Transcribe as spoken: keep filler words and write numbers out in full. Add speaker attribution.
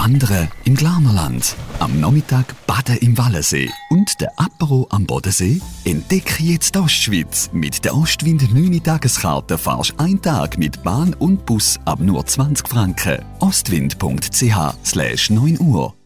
Speaker 1: Wandern im Glarnerland, am Nachmittag baden im Wallensee und der Apero am Bodensee? Entdecke jetzt die Ostschweiz. Mit der Ostwind neun Tageskarte fahrst du einen Tag mit Bahn und Bus ab nur zwanzig Franken. ostwind punkt c h slash neun Uhr